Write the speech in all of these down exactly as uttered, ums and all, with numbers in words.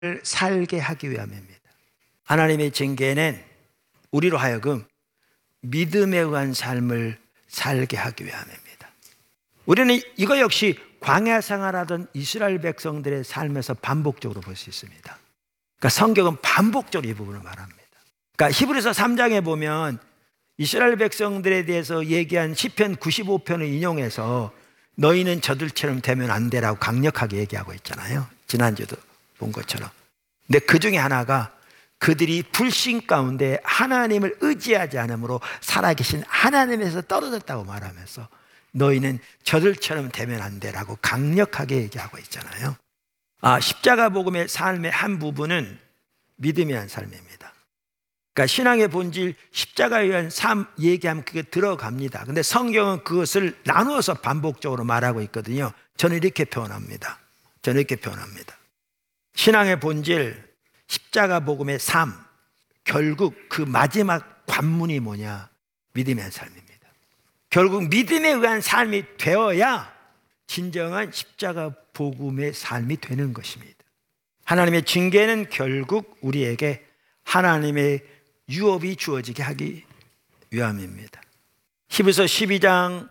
살게 하기 위함입니다. 하나님의 징계는 우리로 하여금 믿음에 의한 삶을 살게 하기 위함입니다. 우리는 이거 역시 광야 생활하던 이스라엘 백성들의 삶에서 반복적으로 볼 수 있습니다. 그러니까 성경은 반복적으로 이 부분을 말합니다. 그러니까 히브리서 삼 장에 보면 이스라엘 백성들에 대해서 얘기한 시편 구십오 편을 인용해서 너희는 저들처럼 되면 안 되라고 강력하게 얘기하고 있잖아요. 지난주도 본 것처럼. 근데 그 중에 하나가 그들이 불신 가운데 하나님을 의지하지 않으므로 살아계신 하나님에서 떨어졌다고 말하면서 너희는 저들처럼 되면 안 되라고 강력하게 얘기하고 있잖아요. 아, 십자가 복음의 삶의 한 부분은 믿음에 의한 삶입니다. 그러니까 신앙의 본질, 십자가에 의한 삶 얘기하면 그게 들어갑니다. 근데 성경은 그것을 나누어서 반복적으로 말하고 있거든요. 저는 이렇게 표현합니다. 저는 이렇게 표현합니다. 신앙의 본질, 십자가 복음의 삶, 결국 그 마지막 관문이 뭐냐? 믿음에 의한 삶입니다. 결국 믿음에 의한 삶이 되어야 진정한 십자가 복음의 삶이 되는 것입니다. 하나님의 징계는 결국 우리에게 하나님의 유업이 주어지게 하기 위함입니다. 히브리서 십이 장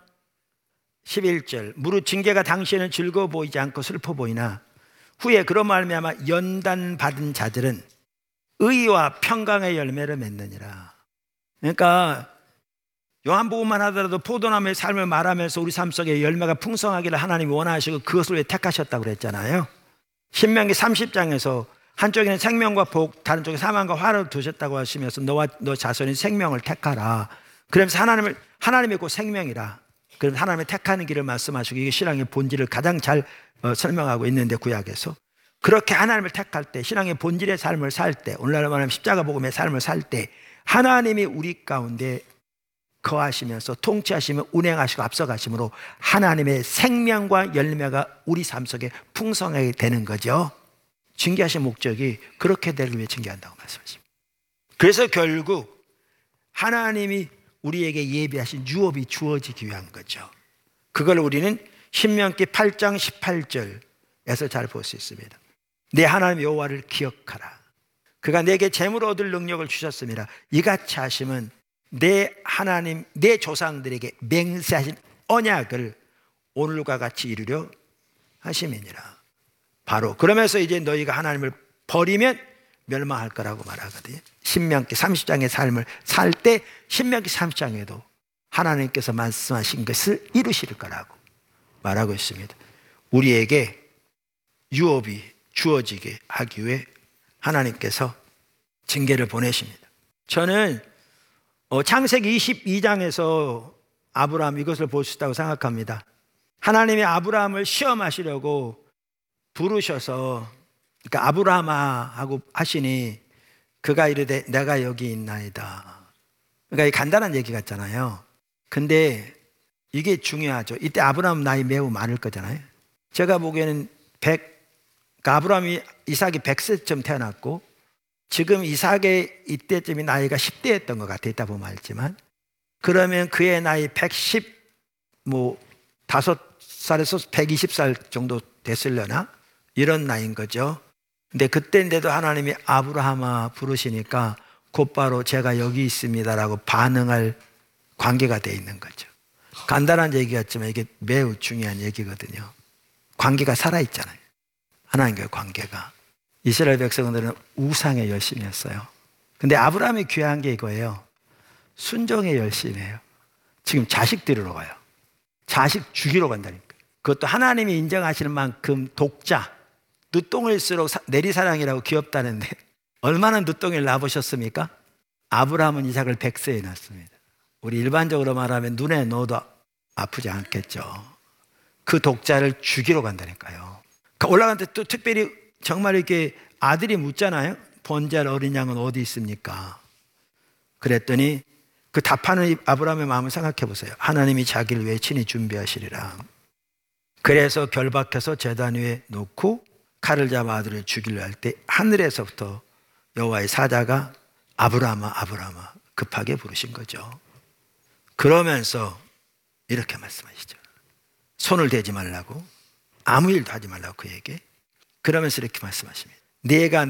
십일 절 무릇 징계가 당시에는 즐거워 보이지 않고 슬퍼 보이나 후에 그런 말미암아 연단받은 자들은 의와 평강의 열매를 맺느니라. 그러니까 요한복음만 하더라도 포도나무의 삶을 말하면서 우리 삶 속에 열매가 풍성하기를 하나님이 원하시고 그것을 왜 택하셨다고 그랬잖아요. 신명기 삼십 장에서 한쪽에는 생명과 복, 다른 쪽에 사망과 화를 두셨다고 하시면서 너와 너 자손이 생명을 택하라. 그러면서 하나님을 하나님이 곧 생명이라. 그럼 하나님의 택하는 길을 말씀하시고 이게 신앙의 본질을 가장 잘 어, 설명하고 있는데 구약에서 그렇게 하나님을 택할 때 신앙의 본질의 삶을 살 때 오늘날 말하면 십자가 복음의 삶을 살 때 하나님이 우리 가운데 거하시면서 통치하시며 운행하시고 앞서가심으로 하나님의 생명과 열매가 우리 삶 속에 풍성하게 되는 거죠. 징계하신 목적이 그렇게 되기 위해 징계한다고 말씀하십니다. 그래서 결국 하나님이 우리에게 예비하신 유업이 주어지기 위한 거죠. 그걸 우리는 신명기 팔 장 십팔 절에서 잘 볼 수 있습니다. 내 하나님 여호와를 기억하라. 그가 내게 재물 얻을 능력을 주셨습니다. 이같이 하심은 내 하나님, 내 조상들에게 맹세하신 언약을 오늘과 같이 이루려 하심이니라. 바로 그러면서 이제 너희가 하나님을 버리면 멸망할 거라고 말하거든요. 신명기 삼십 장의 삶을 살 때 신명기 삼십 장에도 하나님께서 말씀하신 것을 이루실 거라고 말하고 있습니다. 우리에게 유업이 주어지게 하기 위해 하나님께서 징계를 보내십니다. 저는 창세기 이십이 장에서 아브라함 이것을 볼 수 있다고 생각합니다. 하나님이 아브라함을 시험하시려고 부르셔서 그러니까 아브라함아 하고 하시니 그가 이르되 내가 여기 있나이다. 그러니까 이 간단한 얘기 같잖아요. 근데 이게 중요하죠. 이때 아브라함 나이 매우 많을 거잖아요. 제가 보기에는 백, 그러니까 아브라함이 이삭이 백 세쯤 태어났고 지금 이삭의 이때쯤이 나이가 십 대였던 것 같아요. 이따 보면 알지만 그러면 그의 나이 백십 뭐 다섯 살에서 백이십 살 정도 됐으려나 이런 나이인 거죠. 근데 그때인데도 하나님이 아브라함아 부르시니까 곧바로 제가 여기 있습니다라고 반응할 관계가 돼 있는 거죠. 간단한 얘기였지만 이게 매우 중요한 얘기거든요. 관계가 살아있잖아요. 하나님과의 관계가. 이스라엘 백성들은 우상에 열심히 했어요. 근데 아브라함이 귀한 게 이거예요. 순종에 열심히해요. 지금 자식 들으러 가요. 자식 죽이러 간다니까. 그것도 하나님이 인정하시는 만큼 독자, 늦동일수록 내리사랑이라고 귀엽다는데 얼마나 늦동이를 낳으셨습니까? 아브라함은 이삭을 백 세에 낳습니다. 우리 일반적으로 말하면 눈에 넣어도 아프지 않겠죠. 그 독자를 죽이러 간다니까요. 올라갈 때 또 특별히 정말 이렇게 아들이 묻잖아요. 번제할 어린 양은 어디 있습니까? 그랬더니 그 답하는 아브라함의 마음을 생각해 보세요. 하나님이 자기를 위해 친히 준비하시리라. 그래서 결박해서 제단 위에 놓고 칼을 잡아 아들을 죽이려 할 때 하늘에서부터 여호와의 사자가 아브라함아 아브라함아 급하게 부르신 거죠. 그러면서 이렇게 말씀하시죠. 손을 대지 말라고, 아무 일도 하지 말라고 그에게. 그러면서 이렇게 말씀하십니다. 내가